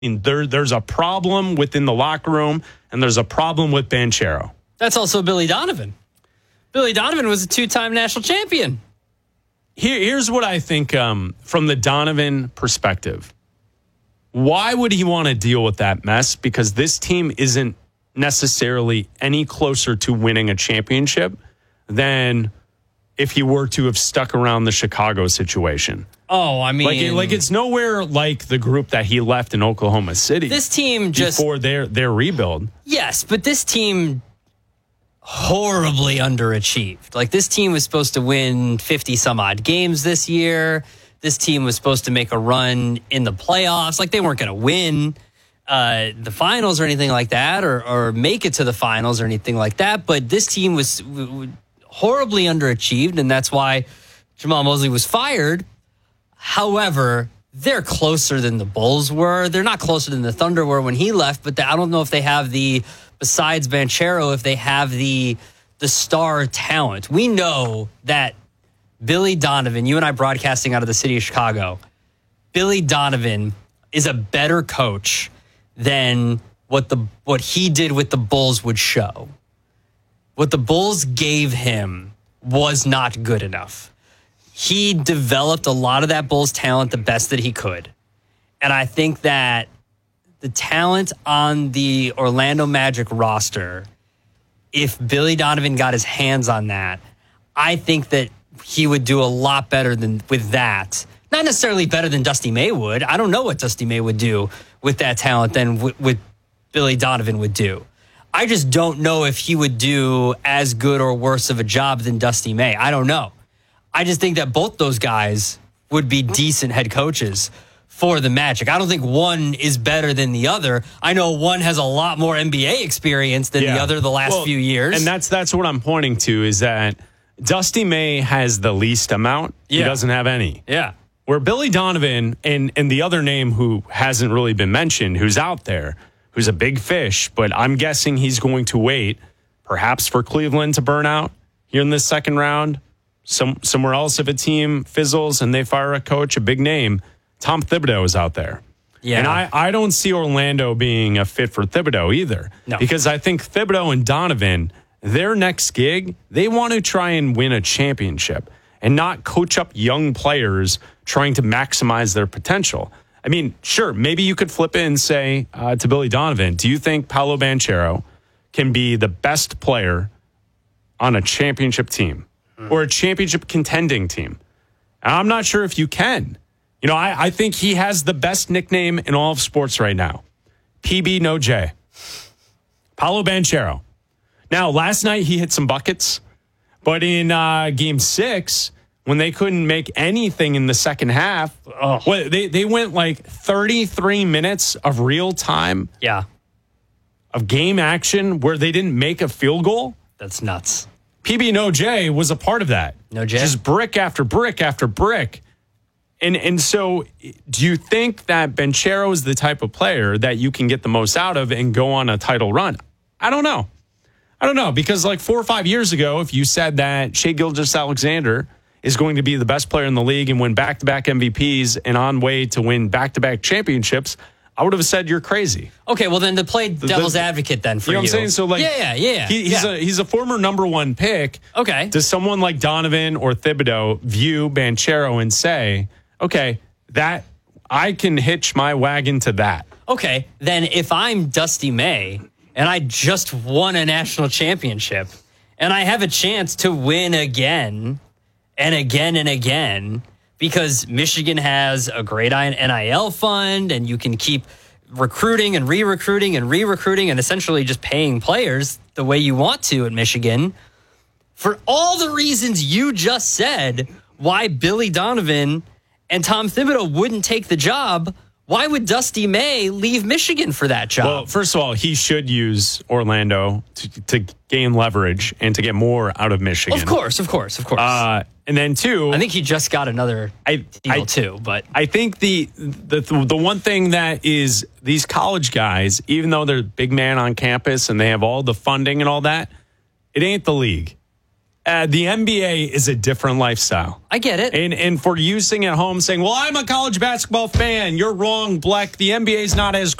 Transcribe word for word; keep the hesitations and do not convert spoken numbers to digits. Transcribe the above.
There, there's a problem within the locker room, and there's a problem with Banchero. That's also Billy Donovan. Billy Donovan was a two-time national champion. Here, here's what I think um, from the Donovan perspective. Why would he want to deal with that mess? Because this team isn't necessarily any closer to winning a championship than if he were to have stuck around the Chicago situation. Oh, I mean... Like, it, like it's nowhere like the group that he left in Oklahoma City. This team just... Before their, their rebuild. Yes, but this team horribly underachieved. Like, this team was supposed to win fifty-some-odd games this year. This team was supposed to make a run in the playoffs. Like, they weren't going to win uh, the finals or anything like that, or, or make it to the finals or anything like that. But this team was w- w- horribly underachieved, and that's why Jamal Mosley was fired. However, they're closer than the Bulls were. They're not closer than the Thunder were when he left, but I don't know if they have the, besides Banchero, if they have the the star talent. We know that Billy Donovan, you and I broadcasting out of the city of Chicago, Billy Donovan is a better coach than what the what he did with the Bulls would show. What the Bulls gave him was not good enough. He developed a lot of that Bulls talent the best that he could. And I think that the talent on the Orlando Magic roster, if Billy Donovan got his hands on that, I think that he would do a lot better than with that. Not necessarily better than Dusty May would. I don't know what Dusty May would do with that talent than w- what Billy Donovan would do. I just don't know if he would do as good or worse of a job than Dusty May. I don't know. I just think that both those guys would be decent head coaches for the Magic. I don't think one is better than the other. I know one has a lot more N B A experience than yeah. the other the last well, few years. And that's that's what I'm pointing to is that Dusty May has the least amount. Yeah. He doesn't have any. Yeah. Where Billy Donovan and, and the other name who hasn't really been mentioned, who's out there, who's a big fish, but I'm guessing he's going to wait perhaps for Cleveland to burn out here in this second round. Some somewhere else, if a team fizzles and they fire a coach, a big name, Tom Thibodeau is out there. Yeah. And I, I don't see Orlando being a fit for Thibodeau either. No. Because I think Thibodeau and Donovan, their next gig, they want to try and win a championship and not coach up young players trying to maximize their potential. I mean, sure, maybe you could flip it and say uh, to Billy Donovan, do you think Paolo Banchero can be the best player on a championship team? Or a championship contending team? And I'm not sure if you can. You know, I, I think he has the best nickname in all of sports right now. P B No J. Paolo Banchero. Now, last night he hit some buckets, but in uh, game six, when they couldn't make anything in the second half, oh, well, they, they went like thirty-three minutes of real time. Yeah. Of game action where they didn't make a field goal. That's nuts. P B No J was a part of that. No J. Just brick after brick after brick. And and so do you think that Banchero is the type of player that you can get the most out of and go on a title run? I don't know. I don't know. Because like four or five years ago, if you said that Shai Gilgeous-Alexander is going to be the best player in the league and win back-to-back M V Ps and on way to win back-to-back championships, I would have said you're crazy. Okay, well then to play devil's the, advocate then for you. Know what I'm saying? So like, yeah, yeah, yeah. He, he's yeah. a he's a former number one pick. Okay. Does someone like Donovan or Thibodeau view Banchero and say, okay, that I can hitch my wagon to that? Okay, then if I'm Dusty May and I just won a national championship and I have a chance to win again and again and again, because Michigan has a great N I L fund and you can keep recruiting and re-recruiting and re-recruiting and essentially just paying players the way you want to at Michigan. For all the reasons you just said, why Billy Donovan and Tom Thibodeau wouldn't take the job, why would Dusty May leave Michigan for that job? Well, first of all, he should use Orlando to, to gain leverage and to get more out of Michigan. Of course, of course, of course. Uh, and then two, I think he just got another I, deal I, too. But I think the, the the one thing that is these college guys, even though they're big man on campus and they have all the funding and all that, it ain't the league. Uh, the N B A is a different lifestyle. I get it. And and for you sitting at home saying, well, I'm a college basketball fan. You're wrong, Bleck. The N B A is not as